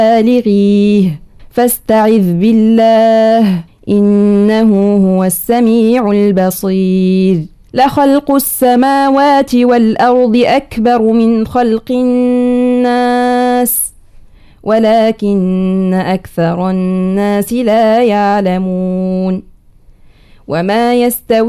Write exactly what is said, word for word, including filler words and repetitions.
بالغيه فاستعذ بالله إنه هو السميع البصير لخلق السماوات والأرض أكبر من خلق الناس ولكن أكثر الناس لا يعلمون وما يستوي